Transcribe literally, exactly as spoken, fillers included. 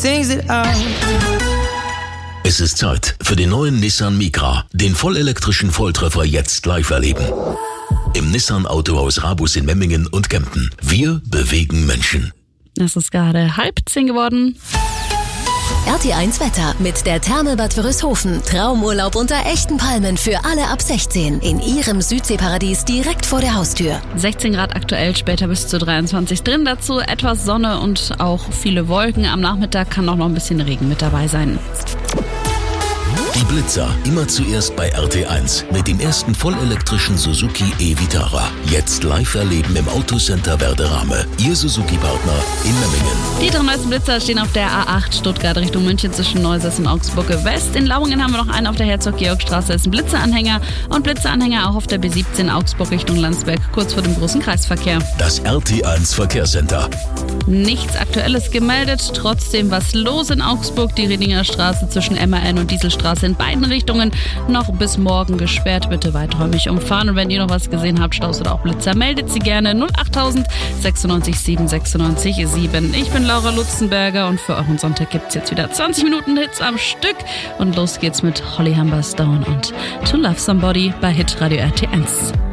things that I... Es ist Zeit für den neuen Nissan Micra, den vollelektrischen Volltreffer jetzt live erleben. Im Nissan Autohaus Rabus in Memmingen und Kempten. Wir bewegen Menschen. Es ist gerade halb zehn geworden. R T eins Wetter mit der Therme Bad Wörishofen. Traumurlaub unter echten Palmen für alle ab sechzehn. In Ihrem Südseeparadies direkt vor der Haustür. sechzehn Grad aktuell, später bis zu dreiundzwanzig drin. Dazu etwas Sonne und auch viele Wolken. Am Nachmittag kann auch noch ein bisschen Regen mit dabei sein. Die Blitzer, immer zuerst bei R T eins mit dem ersten vollelektrischen Suzuki e-Vitara. Jetzt live erleben im Autocenter Werderame. Ihr Suzuki-Partner in Memmingen. Die drei neuesten Blitzer stehen auf der A acht Stuttgart Richtung München zwischen Neusäß und Augsburge West. In Lauingen haben wir noch einen auf der Herzog-Georg-Straße, ist ein Blitzeranhänger. Und Blitzeranhänger auch auf der B siebzehn Augsburg Richtung Landsberg, kurz vor dem großen Kreisverkehr. Das R T eins Verkehrscenter. Nichts Aktuelles gemeldet, trotzdem was los in Augsburg. Die Redinger Straße zwischen M A N und Dieselstraße in beiden Richtungen noch bis morgen gesperrt. Bitte weiträumig umfahren. Und wenn ihr noch was gesehen habt, Staus oder auch Blitzer, meldet sie gerne null achttausend sechsundneunzig sieben sechsundneunzig sieben. Ich bin Laura Lutzenberger und für euren Sonntag gibt es jetzt wieder zwanzig Minuten Hits am Stück. Und los geht's mit Holly Humberstone und To Love Somebody bei Hitradio R T eins.